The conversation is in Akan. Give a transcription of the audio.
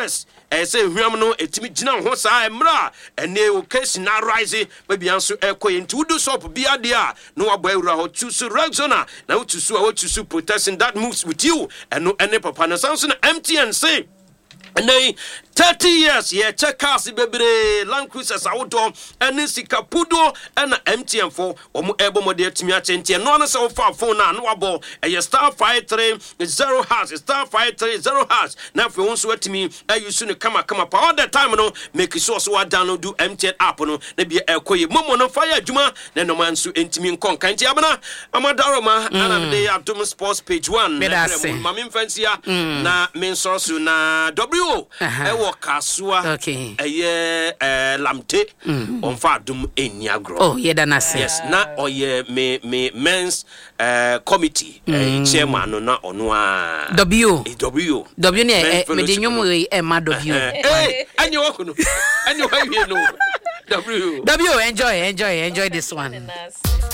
yes say hwam no etimi gina ho saa emra ene o case na rise baby anso ekoye nti wudu shop bia dia no wabo awura ho tusu Rexona na wutusu a wutusu protesting that moves with you eno ene papa na sanso na MTN say and 30 years ye check cars bebre Land Cruisers awodo ene sikapudo ena MTN for omo ebo mode atimi achente no na se wo fa phone na no wabo eye star 530 hash star 530 hash na fe won so atimi ayusu ne kama pa all the time no make sure so download do MTN app no na bia ekoye momo no fire adwuma na no man so entimi nkon kan ti abana amadaroma ana de Adom Sports page 1 mama mfansia na men source na W Kasua eye lamte onfa Adom eniagro oh ye danase yes na oye me men's committee chairman no na ono a W ne me de nyum we ma W anyo wakuno anyo wa no W enjoy this one.